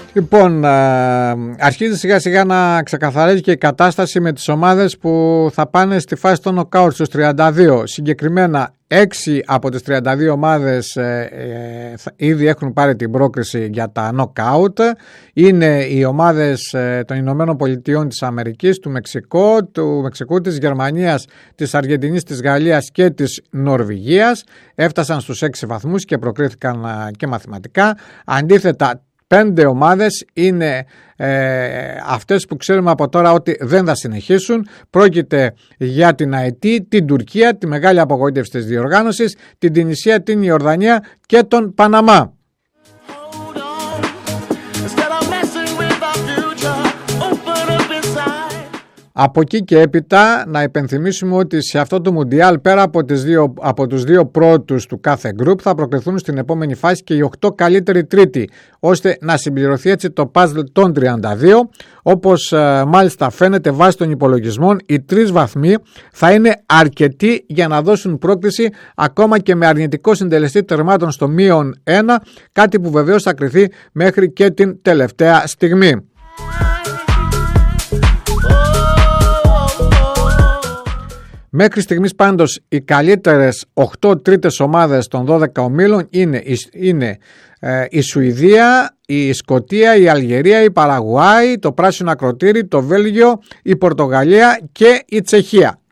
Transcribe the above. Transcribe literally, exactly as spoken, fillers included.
Λοιπόν, αρχίζει σιγά σιγά να ξεκαθαρίζει και η κατάσταση με τις ομάδες που θα πάνε στη φάση των νοκάουτ στους τριάντα δύο. Συγκεκριμένα έξι από τις τριάντα δύο ομάδες ε, ε, ήδη έχουν πάρει την πρόκριση για τα νοκάουτ. Είναι οι ομάδες ε, των Ηνωμένων Πολιτειών της Αμερικής, του Μεξικού, του Μεξικού, της Γερμανίας, της Αργεντινής, της Γαλλίας και της Νορβηγίας. Έφτασαν στους έξι βαθμούς και προκρίθηκαν ε, και μαθηματικά. Αντίθετα, πέντε ομάδες είναι ε, αυτές που ξέρουμε από τώρα ότι δεν θα συνεχίσουν. Πρόκειται για την ΑΕΤ, την Τουρκία, τη μεγάλη απογοήτευση της διοργάνωσης, την Τινησία, την Ιορδανία και τον Παναμά. Από εκεί και έπειτα να υπενθυμίσουμε ότι σε αυτό το Μουντιάλ, πέρα από, τις δύο, από τους δύο πρώτους του κάθε γκρουπ, θα προκριθούν στην επόμενη φάση και οι οκτώ καλύτεροι τρίτοι, ώστε να συμπληρωθεί έτσι το puzzle των τριάντα δύο. Όπως ε, μάλιστα φαίνεται βάσει των υπολογισμών, οι τρεις βαθμοί θα είναι αρκετοί για να δώσουν πρόκριση ακόμα και με αρνητικό συντελεστή τερμάτων στο μείον ένα, κάτι που βεβαίως θα κριθεί μέχρι και την τελευταία στιγμή. Μέχρι στιγμής πάντως οι καλύτερες οκτώ τρίτες ομάδες των δώδεκα ομίλων είναι, είναι ε, η Σουηδία, η Σκωτία, η Αλγερία, η Παραγουάη, το Πράσινο Ακροτήρι, το Βέλγιο, η Πορτογαλία και η Τσεχία.